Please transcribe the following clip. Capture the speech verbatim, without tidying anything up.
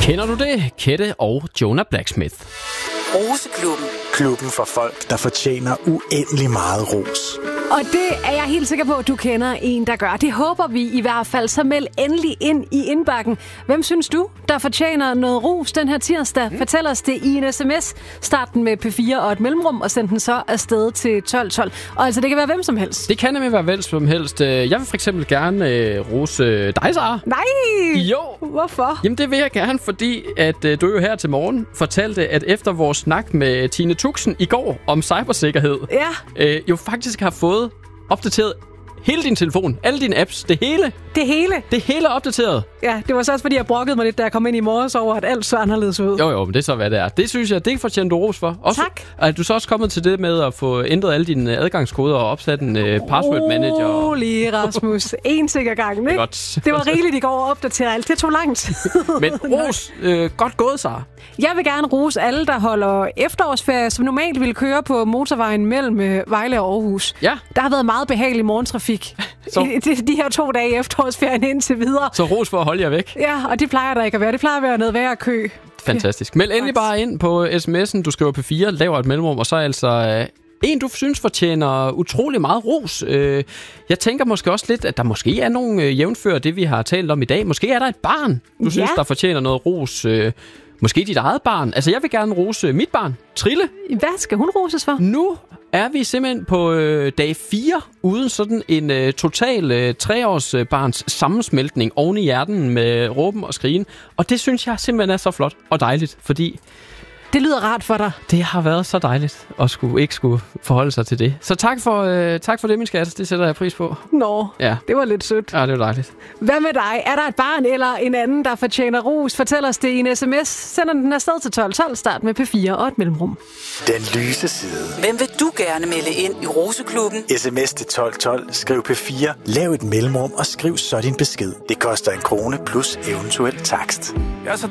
Kender du det? Kette og Jonah Blacksmith. Roseklubben. Klubben for folk, der fortjener uendelig meget ros. Og det er jeg helt sikker på, at du kender en, der gør. Det håber vi i hvert fald. Så meld endelig ind i indbakken. Hvem synes du, der fortjener noget ros den her tirsdag? Mm. Fortæl os det i en sms. Start den med P fire og et mellemrum, og send den så afsted til tolv tolv. Og altså, det kan være hvem som helst. Det kan nemlig være hvem som helst. Jeg vil for eksempel gerne øh, rose dig, Sara. Nej! Jo! Hvorfor? Jamen, det vil jeg gerne, fordi at øh, du jo her til morgen fortalte, at efter vores snak med Tine Tuxen i går om cybersikkerhed, ja. øh, jo faktisk har fået opdateret hele din telefon, alle dine apps, det hele. Det hele? Det hele er opdateret. Ja, det var så også, fordi jeg brokkede mig lidt, da jeg kom ind i morges over, at alt så anderledes ud. Jo, jo, men det er så, hvad det er. Det synes jeg, det fortjener du ros for. Også, tak. Er du så også kommet til det med at få ændret alle dine adgangskoder og opsat en uh, password manager? Åh, lige Rasmus. En sikker gang, ikke? Godt. Det var rigeligt i går at opdatere alt. Det tog lang tid. Men ros, øh, godt gået, Sara. Jeg vil gerne rose alle, der holder efterårsferie, som normalt ville køre på motorvejen mellem Vejle og Aarhus. Ja. Der har været meget behagelig morgentrafik så. I de, de her to dage i efterårsferien indtil videre. Så ros for at holde jer væk. Ja, og det plejer der ikke at være. Det plejer at være noget værre kø. Fantastisk. Meld endelig bare ind på sms'en. Du skriver P fire, laver et mellemrum, og så er altså øh, en, du synes fortjener utrolig meget ros. Øh, jeg tænker måske også lidt, at der måske er nogle øh, jævnfører det, vi har talt om i dag. Måske er der et barn, du ja. synes, der fortjener noget ros. Øh, måske dit eget barn. Altså, jeg vil gerne rose mit barn, Trille. Hvad skal hun roses for? Nu er vi simpelthen på øh, dag fire uden sådan en øh, total øh, treårs øh, barns sammensmeltning oven i hjerten med råben og skrigen. Og det synes jeg simpelthen er så flot og dejligt, fordi det lyder rart for dig. Det har været så dejligt at skulle, ikke skulle forholde sig til det. Så tak for, øh, tak for det, min skat. Det sætter jeg pris på. Nå, ja. Det var lidt sødt. Ja, det var dejligt. Hvad med dig? Er der et barn eller en anden, der fortjener ros? Fortæl os det i en sms. Send den afsted til tolv tolv. Start med P fire og et mellemrum. Den lyse side. Hvem vil du gerne melde ind i Roseklubben? Sms til tolv tolv. Skriv P fire. Lav et mellemrum og skriv så din besked. Det koster en krone plus eventuel takst. Jeg er så